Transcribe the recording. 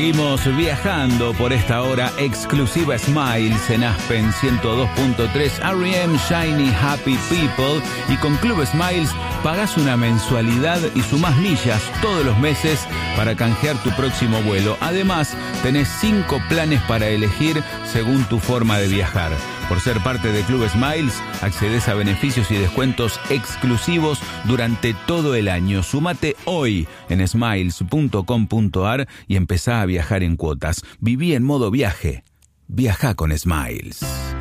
Seguimos viajando por esta hora exclusiva Smiles en Aspen 102.3 R.E.M. Shiny Happy People, y con Club Smiles pagás una mensualidad y sumás millas todos los meses para canjear tu próximo vuelo. Además, tenés 5 planes para elegir según tu forma de viajar. Por ser parte de Club Smiles, accedes a beneficios y descuentos exclusivos durante todo el año. Sumate hoy en smiles.com.ar y empezá a viajar en cuotas. Viví en modo viaje. Viajá con Smiles.